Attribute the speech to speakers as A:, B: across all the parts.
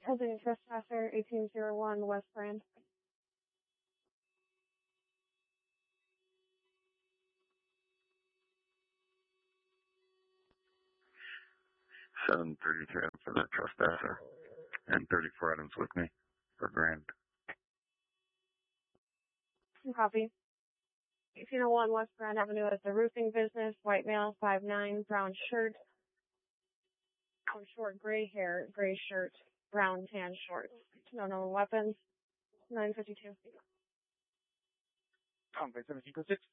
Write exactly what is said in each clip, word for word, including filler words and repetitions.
A: President Trespasser, eighteen oh one West Grand.
B: seven thirty-two for the trespasser, and thirty-four items with me for grand.
A: Copy. eighteen oh one West Grand Avenue is the roofing business, white male, five nine, brown shirt, short gray hair, gray shirt, brown tan shorts. No known weapons, nine fifty-two.
C: Convoy seventeen oh six.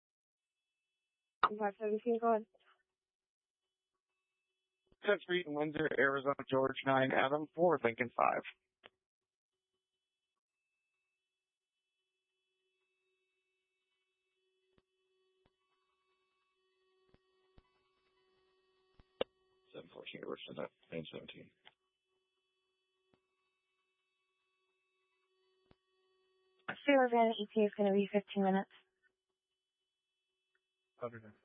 A: five seventeen, go ahead.
C: tenth Street in Windsor, Arizona, George nine, Adam four, Lincoln five.
D: seven fourteen, works for that, nine seventeen.
E: Sailor Van E T is going to be fifteen minutes.
C: Other than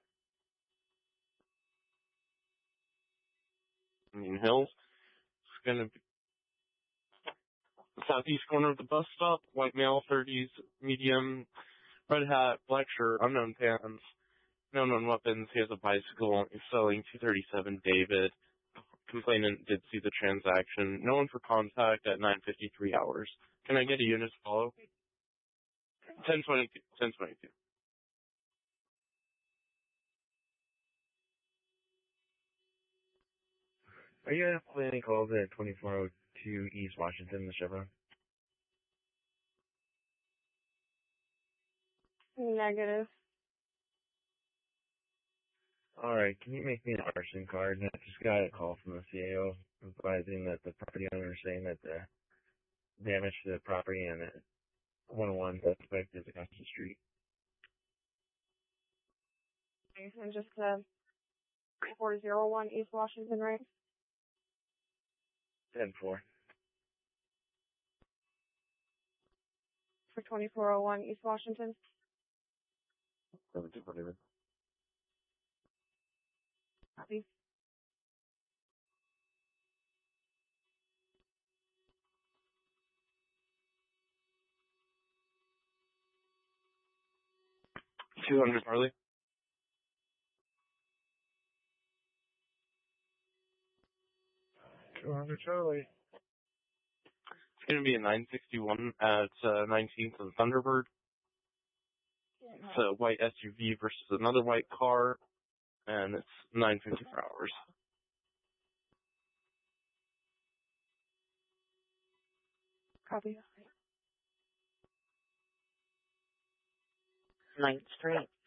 F: Indian Hills. It's going to be southeast corner of the bus stop, white male, thirties, medium, red hat, black shirt, unknown pants, no known weapons. He has a bicycle. He's selling two thirty-seven David. Complainant did see the transaction. No one for contact at nine fifty-three hours. Can I get a unit to follow? ten twenty-two. ten twenty-two.
D: Are you going to play any calls at twenty-four oh two East Washington, the Chevron?
A: Negative.
D: Alright, can you make me an arson card? I just got a call from the C A O advising that the property owner is saying that the damage to the property and the one oh one suspect is across the street.
A: And just uh, four oh one East Washington, right?
D: ten four.
A: For twenty-four oh one East Washington.
D: seventeen forty-one.
A: Copy.
F: two hundred Charlie.
D: two hundred Charlie.
F: It's going to be a nine sixty-one at uh, nineteenth and Thunderbird. It's a white S U V versus another white car, and it's nine fifty for hours.
A: Copy.
E: ninth Street.